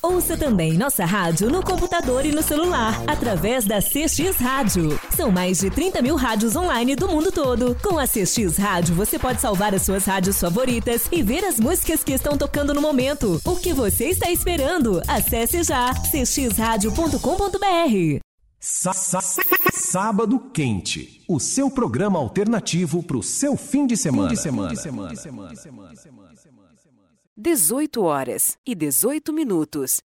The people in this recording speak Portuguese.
Ouça também nossa rádio no computador e no celular, através da CX Rádio. São mais de 30 mil rádios online do mundo todo. Com a CX Rádio, você pode salvar as suas rádios favoritas e ver as músicas que estão tocando no momento. O que você está esperando? Acesse já cxradio.com.br. Sábado Quente, o seu programa alternativo para o seu fim de semana. 18 horas e 18 minutos.